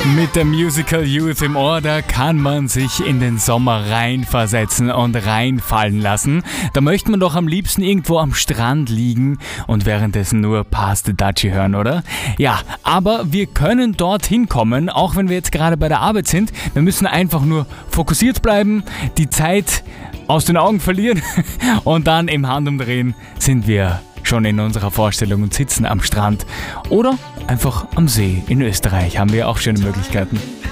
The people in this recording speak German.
Mit der Musical Youth im Ohr, da kann man sich in den Sommer reinversetzen und reinfallen lassen. Da möchte man doch am liebsten irgendwo am Strand liegen und währenddessen nur Pass the Dutchie hören, oder? Ja, aber wir können dorthin kommen, auch wenn wir jetzt gerade bei der Arbeit sind. Wir müssen einfach nur fokussiert bleiben, die Zeit aus den Augen verlieren und dann im Handumdrehen sind wir schon in unserer Vorstellung und sitzen am Strand oder einfach am See in Österreich. Haben wir auch schöne Möglichkeiten.